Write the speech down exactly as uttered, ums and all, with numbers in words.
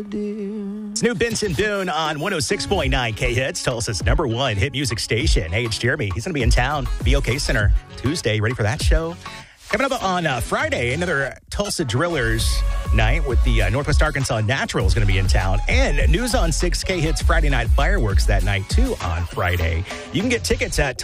dear. It's new Benson Boone on one oh six point nine K-Hits, Tulsa's number one hit music station. Hey, it's Jeremy. He's going to be in town, B O K Center, Tuesday. Ready for that show? Coming up on uh, Friday, another Tulsa Drillers night with the uh, Northwest Arkansas Natural is going to be in town. And News on six K-Hits Friday Night Fireworks that night, too, on Friday. You can get tickets at